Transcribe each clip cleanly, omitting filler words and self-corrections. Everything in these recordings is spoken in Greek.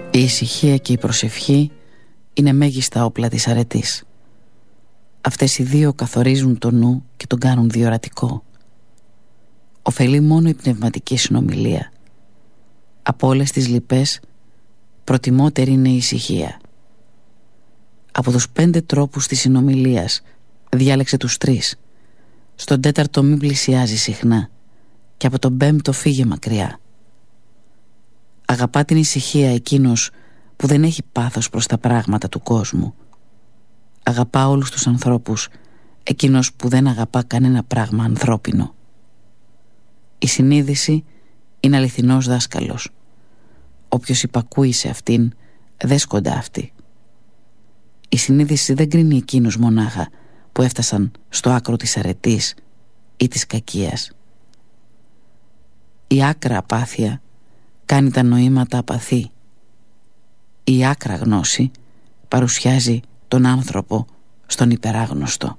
Η ησυχία και η προσευχή είναι μέγιστα όπλα της αρετής. Αυτές οι δύο καθορίζουν το νου και τον κάνουν διορατικό. Ωφελεί μόνο η πνευματική συνομιλία. Από όλες τις λοιπές, προτιμότερη είναι η ησυχία. Από τους 5 τρόπους της συνομιλίας διάλεξε τους 3. Στον 4ο μην πλησιάζει συχνά και από τον 5ο φύγε μακριά. Αγαπά την ησυχία εκείνος που δεν έχει πάθος προς τα πράγματα του κόσμου. Αγαπά όλους τους ανθρώπους εκείνος που δεν αγαπά κανένα πράγμα ανθρώπινο. Η συνείδηση είναι αληθινός δάσκαλος. Όποιος υπακούει σε αυτήν δεν σκοντά αυτή. Η συνείδηση δεν κρίνει εκείνους μονάχα που έφτασαν στο άκρο της αρετής ή της κακίας. Η άκρα απάθεια κάνει τα νοήματα απαθή. Η άκρα γνώση παρουσιάζει τον άνθρωπο στον υπεράγνωστο.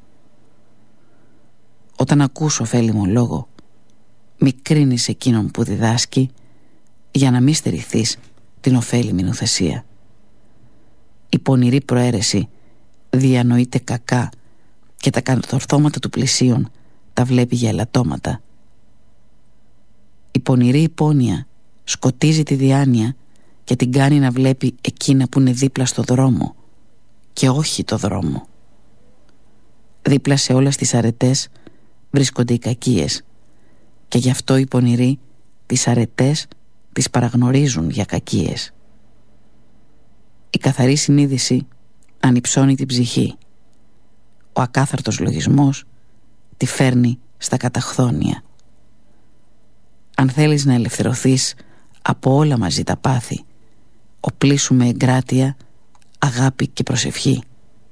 Όταν ακούς ωφέλιμο λόγο, μη κρίνεις εκείνον που διδάσκει, για να μη στερηθείς την ωφέλιμη νουθεσία. Η πονηρή προαίρεση διανοείται κακά και τα κατορθώματα του πλησίον τα βλέπει για ελαττώματα. Η πονηρή υπόνοια σκοτίζει τη διάνοια και την κάνει να βλέπει εκείνα που είναι δίπλα στο δρόμο και όχι το δρόμο. Δίπλα σε όλες τις αρετές βρίσκονται οι κακίες και γι' αυτό οι πονηροί τις αρετές τις παραγνωρίζουν για κακίες. Η καθαρή συνείδηση ανυψώνει την ψυχή. Ο ακάθαρτος λογισμός τη φέρνει στα καταχθόνια. Αν θέλεις να ελευθερωθείς από όλα μαζί τα πάθη, οπλίσου με εγκράτεια, αγάπη και προσευχή.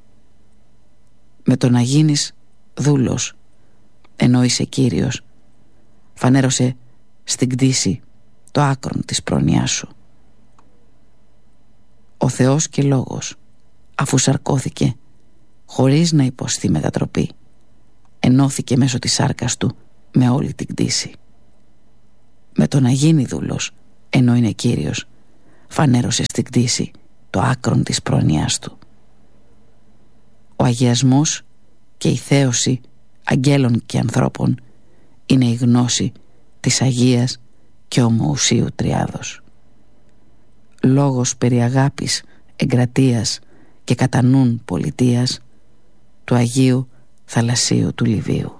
Με το να γίνεις δούλος, ενώ είσαι Κύριος, φανέρωσε στην κτήση το άκρον της πρόνοιάς σου. Ο Θεός και Λόγος, αφού σαρκώθηκε, χωρίς να υποστεί μετατροπή, ενώθηκε μέσω της σάρκας του με όλη την κτήση. Με το να γίνει δούλος, ενώ είναι Κύριος, φανέρωσε στην κτήση το άκρον της πρόνοιάς του. Ο αγιασμός και η θέωση αγγέλων και ανθρώπων είναι η γνώση της Αγίας και ομοουσίου Τριάδος. Λόγος περί αγάπης, εγκρατείας και κατά νουν πολιτείας του Αγίου Θαλασσίου του Λιβύου.